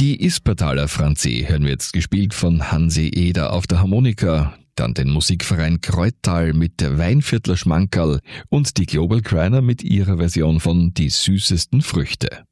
Die Ispertaler Franzi hören wir jetzt, gespielt von Hansi Eder auf der Harmonika, dann den Musikverein Kreuztal mit der Weinviertler Schmankerl und die Global Criner mit ihrer Version von Die süßesten Früchte.